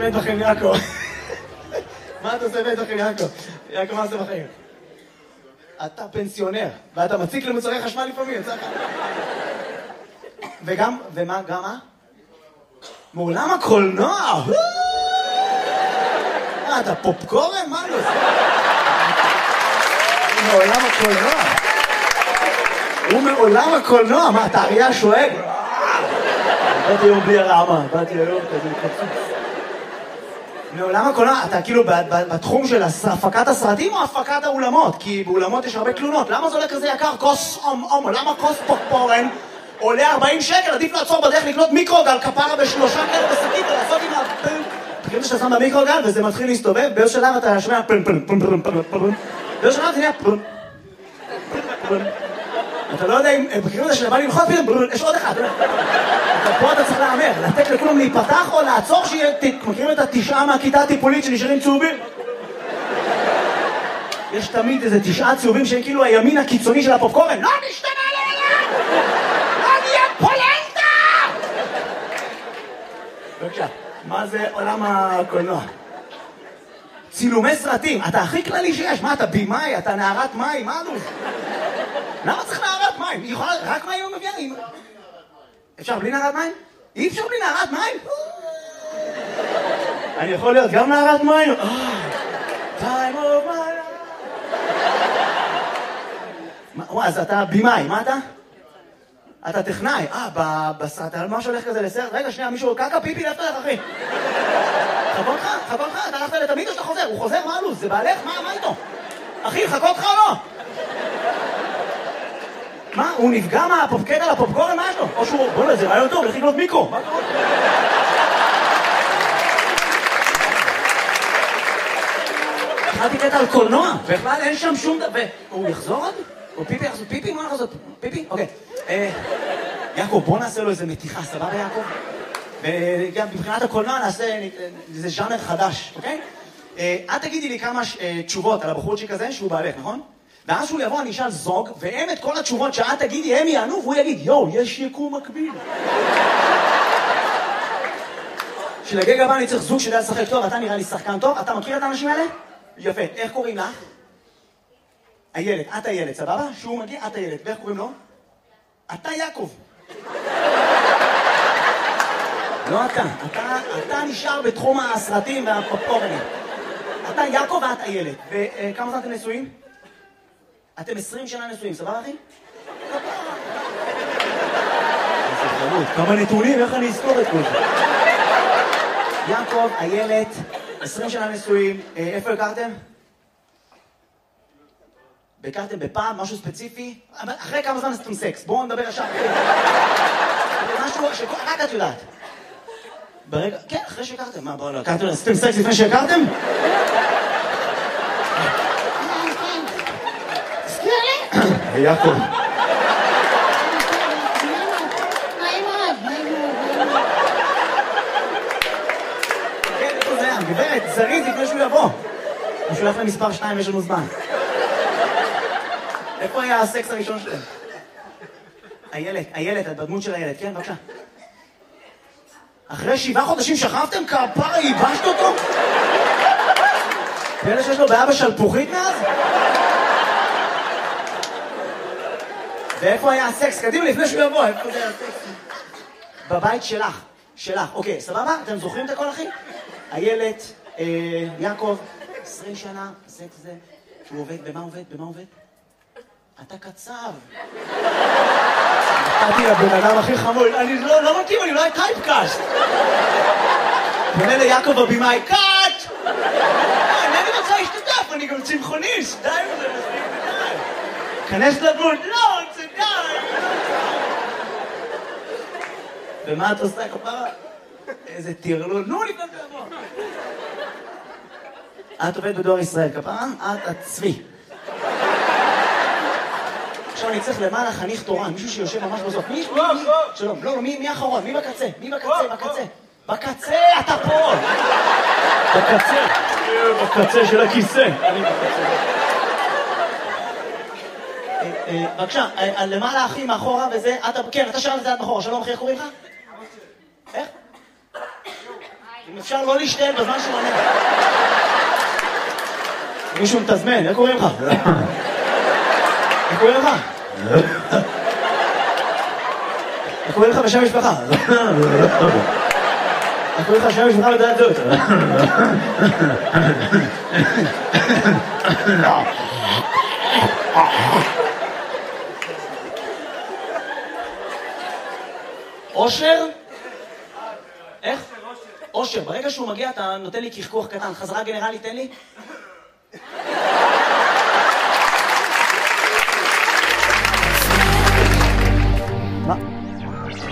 בית בחיים, יעקב? מה אתה עושה בית בחיים, יעקב? יעקב, מה עושה בחיים? אתה פנסיונר, ואתה מציק למוצרי חשמל לפעמים, יצא לך. וגם, ומה, גם מה? מעולם הקולנוע! אתה פופקורן? מה לא? מעולם הקולנוע. הוא מעולם הקולנוע, מה, אתה אריה שואג? באתי היום בלי הרעמה, באתי היום כזה קצוץ. מעולם הקולנוע, אתה כאילו בתחום של הפקת הסרטים או הפקת האולמות? כי באולמות יש הרבה תלונות. למה זה עולה כזה יקר? כוס למה כוס פופקורן עולה 40 שקל? עדיף לעצור בדרך לקנות מיקרוגל כפרה ב3 כאלה בשקית ולעשות עם הפן. תקראו שאתה שם במיקרוגל וזה מתחיל להסתובב, באיזו שלב אתה שומע פן פן פן פן פן פן. באיזו שלב זה נהיה פן פן. אתה לא יודע אם בקריאות הזה שבא ללחוץ פתאום, יש עוד אחד. פה אתה צריך לאמר, לתת לכולם להיפתח או לעצור שיהיה, מכירים את 9 מהכיתה הטיפולית שנשארים צהובים? יש תמיד איזה 9 צהובים שהם כאילו הימין הקיצוני של הפופקורן. לא נשתנה לעולם! לא נהיה פולנטה! בבקשה, מה זה עולם הקולנוע? צילומי סרטים, אתה הכי כללי שיש. מה, אתה בימאי? אתה נערת מים? מה אלוף? למה צריך נערת מים? היא יכולה רק מים ומביאה? אפשר בלי נערת מים? אי אפשר בלי נערת מים? אני יכול להיות גם נערת מים? time of my life. אז אתה בימאי, מה אתה? אתה טכנאי. בסרט, מה שהולך כזה לסרט? רגע, שנייה, מישהו קקה פיפי, לאפת לך, אחי. חכות לך, אתה הלכת לתמיד או שאתה חוזר? הוא חוזר, מה אלוף? זה בעלך? מה איתו? אחי, חכות לך או לא? מה? הוא נפגע מהפופקט על הפופקורן? מה יש לו? או שהוא... בוא נראה, זה רעיון טוב, לכי לקנות מיקרו. מה קורה? התחלתי קטע על קולנוע, בכלל אין שם שום דבר. הוא יחזור עוד? או פיפי יחזור? פיפי? מה יחזור? פיפי? אוקיי. יעקב, בוא נעשה לו איזה מתיחה, סבבה יעקב? וגם מבחינת הקולנוע נעשה איזה ז'אנר חדש, אוקיי? את תגידי לי כמה תשובות על הבחורצ'יק הזה שהוא בעלך, נכון? ואז שהוא יבוא, אני אשאל זוג, והם את כל התשובות שאת תגידי, הם יענו, והוא יגיד, יואו, יש יקום מקביל. שלגג הבא אני צריך זוג שיודע לשחק טוב, אתה נראה לי שחקן טוב, אתה מכיר את האנשים האלה? יפה, איך קוראים לך? הילד, את הילד, סבבה? שהוא מגיע, את הילד, ואיך קוראים לו? אתה יעקב. לא אתה נשאר בתחום הסרטים והפופקורנים. אתה יעקב ואת הילד. וכמה זמן אתם נשואים? אתם 20 שנה נשואים, סבבה אחי? כמה נתונים, איך אני אזכור את כל זה? יעקב, הילד, 20 שנה נשואים, איפה הכרתם? הכרתם בפעם, משהו ספציפי? אחרי כמה זמן עשיתם סקס? בואו נדבר ישר. משהו שרק את יודעת. ברגע, כן, אחרי שהכרתם. מה, בואו לא, הכרתם, עשיתם סקס לפני שהכרתם? יעקב. כן, איפה זה היה? גברת, זריז לפני שהוא יבוא. הוא שולח למספר 2, יש לנו זמן. איפה היה הסקס הראשון שלהם? הילד, הדמות של הילד, כן, בבקשה. אחרי 7 חודשים שכבתם? כפרה, ייבשת אותו? פלא שיש לו בעיה בשלפוחית מאז? ואיפה היה הסקס? קדימה, לפני שהוא יבוא, איפה זה היה הסקס? בבית שלך. אוקיי, סבבה? אתם זוכרים את הכל, אחי? הילד, יעקב, 20 שנה, סקס זה, שהוא עובד, במה עובד? אתה קצב. נתתי לבן אדם הכי חמור, אני לא מתאים, אני לא היה טייפקאסט. פונה ליעקב הבימאי, קאט! אני רוצה להשתתף, אני גם צמחוניסט, די וזה מספיק די. כנס לדמות, לא, זה די. ומה את עושה כפרה? איזה טירלול, נו לפני תבוא. את עובדת בדואר ישראל, כפרה? את צבי. עכשיו אני צריך למעלה חניך תורן, מישהו שיושב ממש בסוף. מי? שלום. לא, מי האחרון? מי בקצה? בקצה, אתה פה! בקצה של הכיסא. אני בקצה. בבקשה, למעלה אחי מאחורה וזה, כן, אתה שאלת את זה עד מאחורה. שלום אחי, איך קוראים לך? איך? אם אפשר לא להשתעל בזמן שהוא עונה. מישהו מתזמן, איך קוראים לך? איך קוראים לך? איך קוראים לך בשם משפחה? איך קוראים לך בשם משפחה לדעת זאת? אושר? איך? אושר. ברגע שהוא מגיע אתה נותן לי קחקוח קטן. חזרה גנרלית, תן לי.